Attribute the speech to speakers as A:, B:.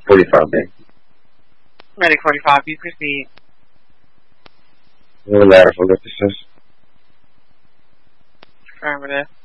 A: 45, man.
B: Medic 45, you proceed.
A: No matter for witnesses.
B: Affirmative.